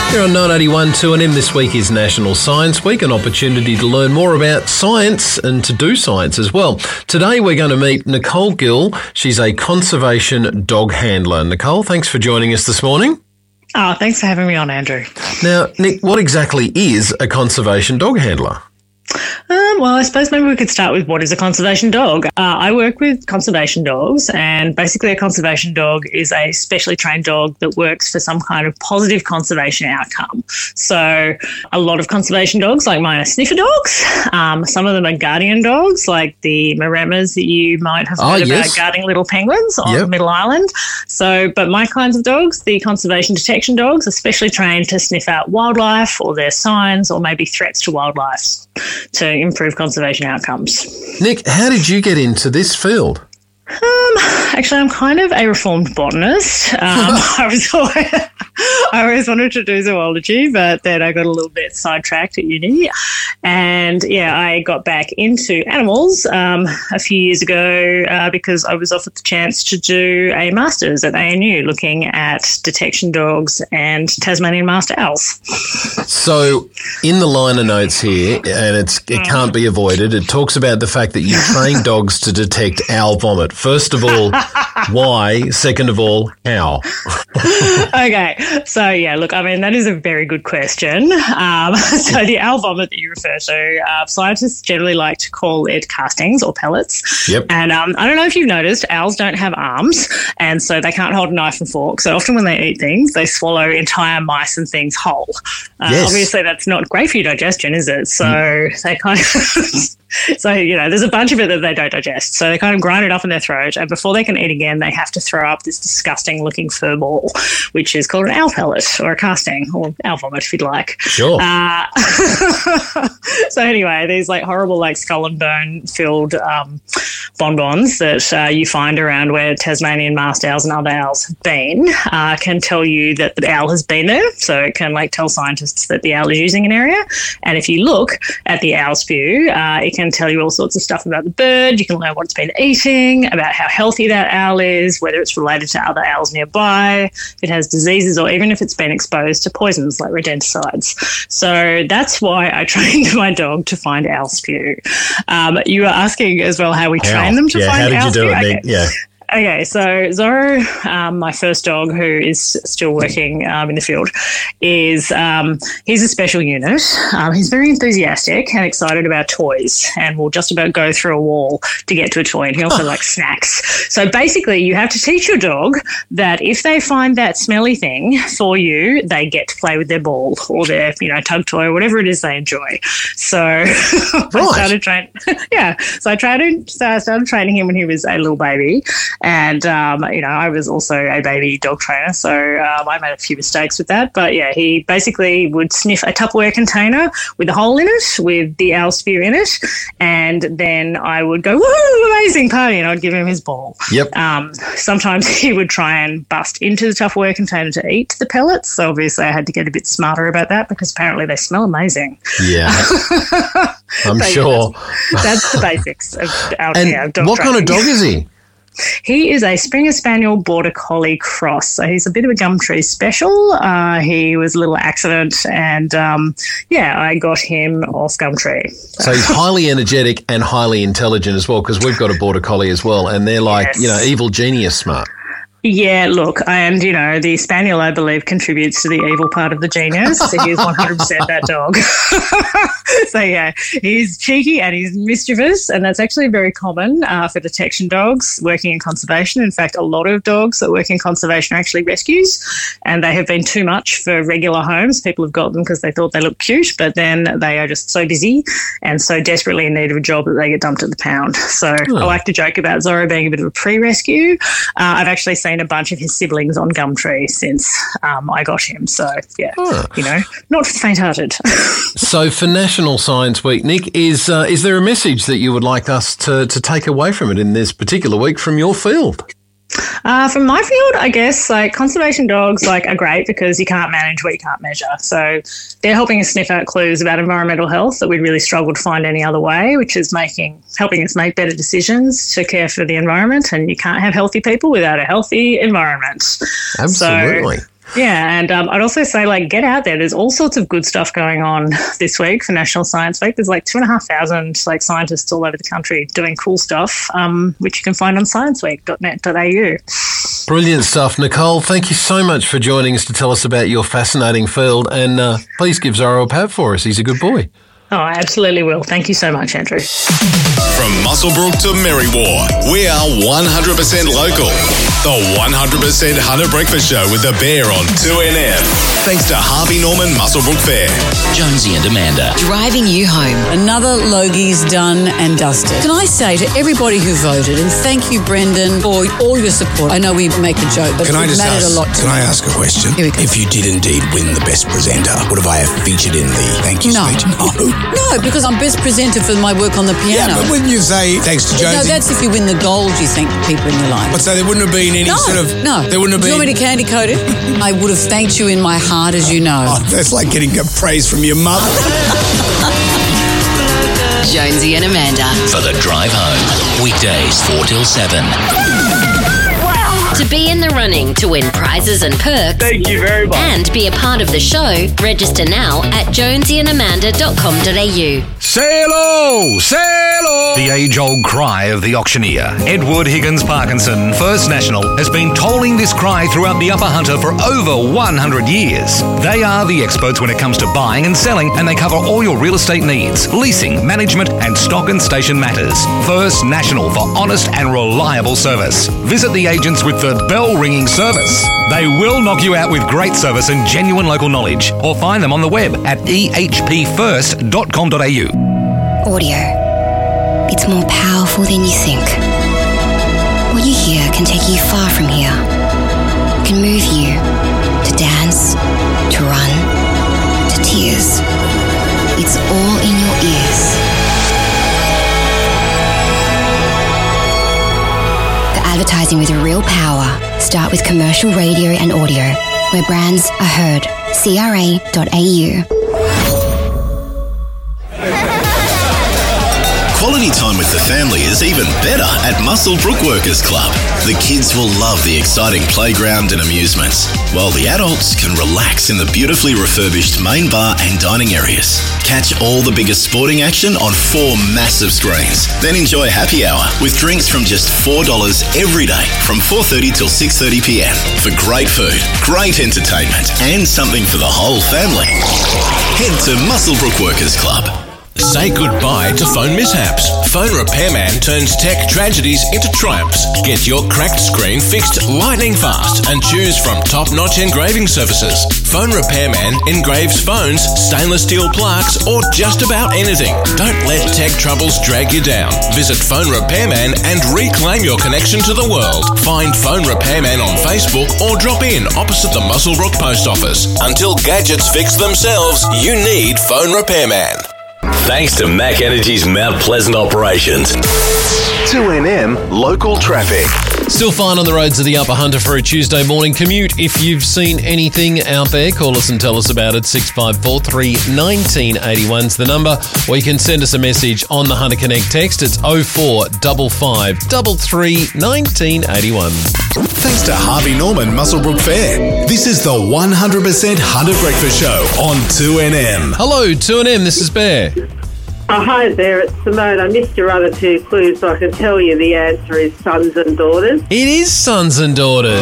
Here on 981.2 this week is National Science Week, an opportunity to learn more about science and to do science as well. Today we're going to meet Nicole Gill. She's a conservation dog handler. Nicole, thanks for joining us this morning. Oh, thanks for having me on, Andrew. Now, Nick, what exactly is a conservation dog handler? Well, I suppose maybe we could start with what is a conservation dog. I work with conservation dogs, and basically a conservation dog is a specially trained dog that works for some kind of positive conservation outcome. So a lot of conservation dogs, like mine, are sniffer dogs. Some of them are guardian dogs, like the Maremas that you might have heard about guarding little penguins on the Middle Island. So, but my kinds of dogs, the conservation detection dogs, are specially trained to sniff out wildlife or their signs or maybe threats to wildlife to improve conservation outcomes. Nick, how did you get into this field? Actually, I'm kind of a reformed botanist. I always wanted to do zoology, but then I got a little bit sidetracked at uni. And, I got back into animals a few years ago because I was offered the chance to do a master's at ANU looking at detection dogs and Tasmanian master owls. So in the liner notes here, and it can't be avoided, it talks about the fact that you train dogs to detect owl vomit. First of all, why? Second of all, how? Okay. So, look, I mean, that is a very good question. So the owl vomit that you refer to, scientists generally like to call it castings or pellets. Yep. And I don't know if you've noticed, owls don't have arms, and so they can't hold a knife and fork. So often when they eat things, they swallow entire mice and things whole. Obviously, that's not great for your digestion, is it? So they kind of... So, there's a bunch of it that they don't digest. So they kind of grind it up in their throat, and before they can eat again, they have to throw up this disgusting-looking fur ball, which is called an owl pellet or a casting, or owl vomit if you'd like. Sure. So anyway, these horrible skull and bone-filled bonbons that you find around where Tasmanian masked owls and other owls have been can tell you that the owl has been there. So it can tell scientists that the owl is using an area. And if you look at the owl spew, it can tell you all sorts of stuff about the bird. You can learn what it's been eating, about how healthy that owl is, whether it's related to other owls nearby, if it has diseases, or even if it's been exposed to poisons like rodenticides. So that's why I trained my dog to find owl spew. You were asking as well how we train them to find owl spew. How did you do it, Nick? Yeah. Okay, so Zorro, my first dog, who is still working in the field, he's a special unit. He's very enthusiastic and excited about toys and will just about go through a wall to get to a toy, and he also likes snacks. So basically you have to teach your dog that if they find that smelly thing for you, they get to play with their ball or their tug toy or whatever it is they enjoy. So I started training. So I started training him when he was a little baby. And, I was also a baby dog trainer, so I made a few mistakes with that. But, he basically would sniff a Tupperware container with a hole in it, with the owl spew in it, and then I would go, woo, amazing party, and I'd give him his ball. Yep. Sometimes he would try and bust into the Tupperware container to eat the pellets, so obviously I had to get a bit smarter about that because apparently they smell amazing. Yeah. I'm sure. That's the basics of our dog what training. kind of dog is he? He is a Springer Spaniel Border Collie cross, so he's a bit of a Gumtree special. He was a little accident, and I got him off Gumtree. So he's highly energetic and highly intelligent as well, because we've got a Border Collie as well, and they're evil genius smart. Yeah, look, and, the Spaniel, I believe, contributes to the evil part of the genius. So he's 100% that dog. So, he's cheeky and he's mischievous, and that's actually very common for detection dogs working in conservation. In fact, a lot of dogs that work in conservation are actually rescues, and they have been too much for regular homes. People have got them because they thought they looked cute, but then they are just so busy and so desperately in need of a job that they get dumped at the pound. So I like to joke about Zorro being a bit of a pre-rescue. I've actually seen a bunch of his siblings on Gumtree since I got him. So, not for the faint-hearted. So for National Science Week, Nick, is there a message that you would like us to take away from it in this particular week from your field? From my field, I guess, conservation dogs, are great because you can't manage what you can't measure. So they're helping us sniff out clues about environmental health that we'd really struggle to find any other way, which is helping us make better decisions to care for the environment. And you can't have healthy people without a healthy environment. Absolutely. Yeah, and I'd also say, get out there. There's all sorts of good stuff going on this week for National Science Week. There's 2,500 scientists all over the country doing cool stuff, which you can find on scienceweek.net.au. Brilliant stuff. Nicole, thank you so much for joining us to tell us about your fascinating field, and please give Zorro a pat for us. He's a good boy. Oh, I absolutely will. Thank you so much, Andrew. From Muswellbrook to Merriwa, we are 100% local. The 100% Hunter Breakfast Show with the Bear on 2NM. Thanks to Harvey Norman Muswellbrook Fair. Jonesy and Amanda. Driving you home. Another Logie's done and dusted. Can I say to everybody who voted, and thank you, Brendan, for all your support. I know we make a joke, but it mattered a lot to me. Can I ask a question? Here we go. If you did indeed win the best presenter, would I have featured in the thank you speech? No, because I'm best presenter for my work on the piano. Yeah, but wouldn't you say thanks to Jonesy? No, that's if you win the gold, you thank people in your life. But so there wouldn't have been any No. There wouldn't have been... Do you want me to candy coat it? I would have thanked you in my heart, as you know. Oh, that's like getting a praise from your mother. Jonesy and Amanda. For the drive home. Weekdays 4 till 7. To be in the running to win prizes and perks. Thank you very much. And be a part of the show, register now at jonesyandamanda.com.au. Say hello! Say hello! The age-old cry of the auctioneer, Edward Higgins Parkinson, First National, has been tolling this cry throughout the Upper Hunter for over 100 years. They are the experts when it comes to buying and selling, and they cover all your real estate needs, leasing, management, and stock and station matters. First National for honest and reliable service. Visit the agents with the bell-ringing service. They will knock you out with great service and genuine local knowledge, or find them on the web at ehpfirst.com.au. Audio. It's more powerful than you think. What you hear can take you far from here. Can move you to dance, to run, to tears. It's all in your ears. The advertising with real power. Start with commercial radio and audio, where brands are heard. CRA.au. Quality time with the family is even better at Muswellbrook Workers Club. The kids will love the exciting playground and amusements, while the adults can relax in the beautifully refurbished main bar and dining areas. Catch all the biggest sporting action on 4 massive screens. Then enjoy happy hour with drinks from just $4 every day from 4:30 till 6:30 p.m. for great food, great entertainment, and something for the whole family. Head to Muswellbrook Workers Club. Say goodbye to phone mishaps. Phone Repairman turns tech tragedies into triumphs. Get your cracked screen fixed lightning fast and choose from top-notch engraving services. Phone Repairman engraves phones, stainless steel plaques, or just about anything. Don't let tech troubles drag you down. Visit Phone Repairman and reclaim your connection to the world. Find Phone Repairman on Facebook or drop in opposite the Muswellbrook Post Office. Until gadgets fix themselves, you need Phone Repairman. Thanks to Mac Energy's Mount Pleasant operations. 2NM Local Traffic. Still fine on the roads of the Upper Hunter for a Tuesday morning commute. If you've seen anything out there, call us and tell us about it. 6543 1981 is the number. Or you can send us a message on the Hunter Connect text. It's 0455 33 1981. Thanks to Harvey Norman Muswellbrook Fair. This is the 100% Hunter Breakfast Show on 2NM. Hello, 2NM. This is Bear. Oh, hi there, it's Simone. I missed your other 2 clues, so I can tell you the answer is sons and daughters. It is sons and daughters.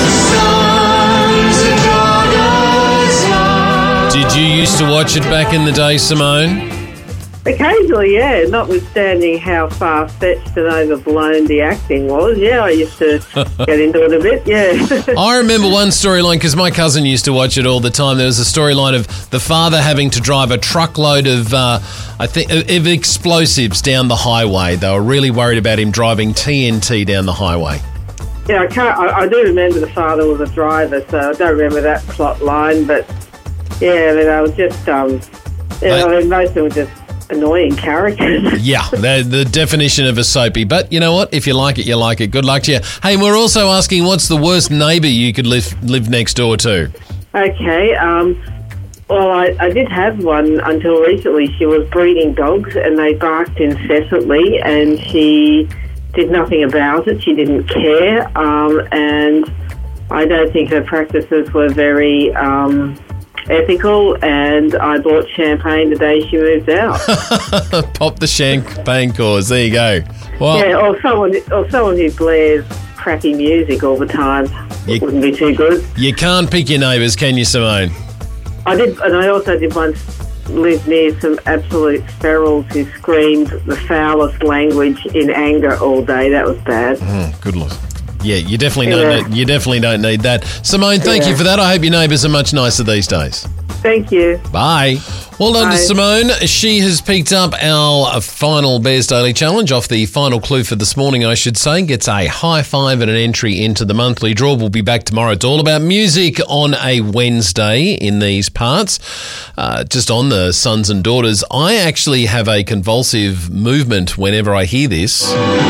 Sons and daughters. Did you used to watch it back in the day, Simone? Occasionally, yeah, notwithstanding how far-fetched and overblown the acting was. Yeah, I used to get into it a bit, yeah. I remember one storyline, because my cousin used to watch it all the time. There was a storyline of the father having to drive a truckload of, of explosives down the highway. They were really worried about him driving TNT down the highway. Yeah, I do remember the father was a driver, so I don't remember that plot line, but yeah, they were just, most of them were just annoying characters. Yeah, the definition of a soapy. But you know what? If you like it, you like it. Good luck to you. Hey, we're also asking, what's the worst neighbour you could live next door to? Okay, well, I did have one until recently. She was breeding dogs and they barked incessantly and she did nothing about it. She didn't care. And I don't think her practices were very ethical, and I bought champagne the day she moved out. Pop the champagne cause. There you go. Well, yeah, or someone who blares crappy music all the time. Wouldn't be too good. You can't pick your neighbours, can you, Simone? I did, and I also did once live near some absolute ferals who screamed the foulest language in anger all day. That was bad. Good Lord. Yeah, you definitely don't need that. Simone, thank you for that. I hope your neighbours are much nicer these days. Thank you. Bye. Well done to Simone. She has picked up our final Bears Daily Challenge off the final clue for this morning, I should say. Gets a high five and an entry into the monthly draw. We'll be back tomorrow. It's all about music on a Wednesday in these parts. Just on the sons and daughters, I actually have a convulsive movement whenever I hear this.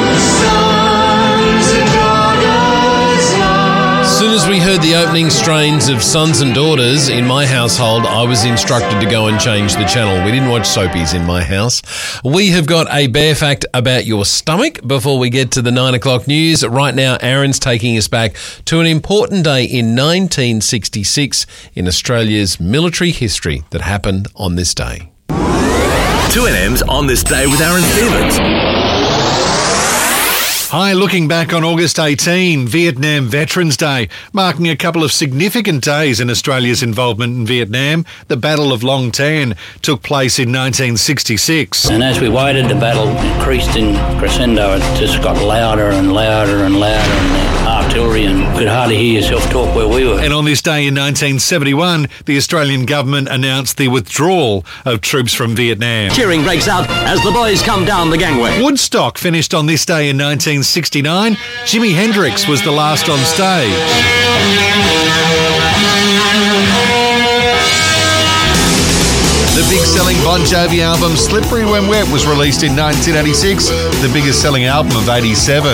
As soon as we heard the opening strains of Sons and Daughters in my household, I was instructed to go and change the channel. We didn't watch soapies in my house. We have got a bear fact about your stomach before we get to the 9 o'clock news. Right now, Aaron's taking us back to an important day in 1966 in Australia's military history that happened on this day. 2NM's On This Day with Aaron Stevens. Hi, looking back on August 18, Vietnam Veterans Day, marking a couple of significant days in Australia's involvement in Vietnam. The Battle of Long Tan took place in 1966. And as we waited, the battle increased in crescendo. It just got louder and louder and louder, and the artillery, and you could hardly hear yourself talk where we were. And on this day in 1971, the Australian government announced the withdrawal of troops from Vietnam. Cheering breaks out as the boys come down the gangway. Woodstock finished on this day in 1969. Jimi Hendrix was the last on stage. The big-selling Bon Jovi album Slippery When Wet was released in 1986, the biggest-selling album of 87.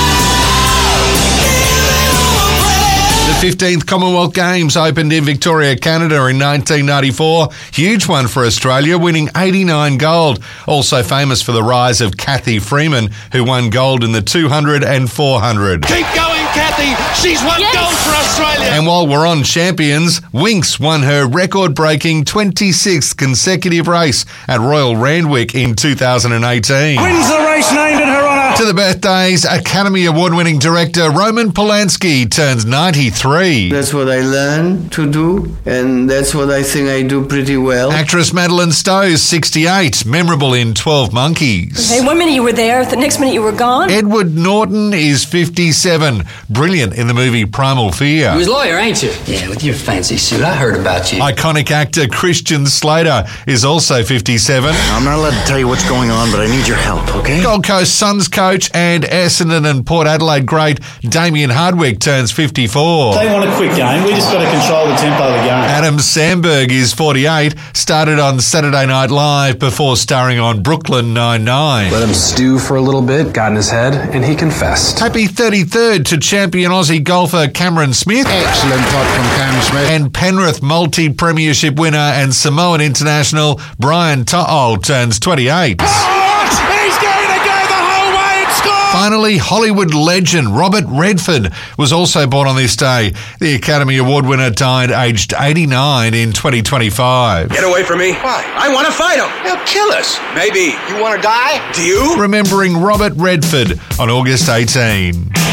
The 15th Commonwealth Games opened in Victoria, Canada in 1994. Huge one for Australia, winning 89 gold. Also famous for the rise of Cathy Freeman, who won gold in the 200 and 400. Keep going, Cathy. She's won gold for Australia. And while we're on champions, Winx won her record-breaking 26th consecutive race at Royal Randwick in 2018. Wins the race named in her honour. To the birthdays, Academy Award-winning director Roman Polanski turns 93. That's what I learned to do, and that's what I think I do pretty well. Actress Madeline Stowe's 68, memorable in 12 Monkeys. Hey, 1 minute you were there, the next minute you were gone. Edward Norton is 57, brilliant in the movie Primal Fear. You was a lawyer, ain't you? Yeah, with your fancy suit. I heard about you. Iconic actor Christian Slater is also 57. I'm not allowed to tell you what's going on, but I need your help, okay? Gold Coast Suns coach and Essendon and Port Adelaide great Damien Hardwick turns 54. They want a quick game. We just got to control the tempo of the game. Adam Sandberg is 48, started on Saturday Night Live before starring on Brooklyn Nine-Nine. Let him stew for a little bit, got in his head, and he confessed. Happy 33rd to champion Aussie golfer Cameron Smith. Excellent putt from Cam Smith. And Penrith multi-premiership winner and Samoan international Brian To'o turns 28. Finally, Hollywood legend Robert Redford was also born on this day. The Academy Award winner died aged 89 in 2025. Get away from me. Why? I want to fight him. He'll kill us. Maybe. You want to die? Do you? Remembering Robert Redford on August 18.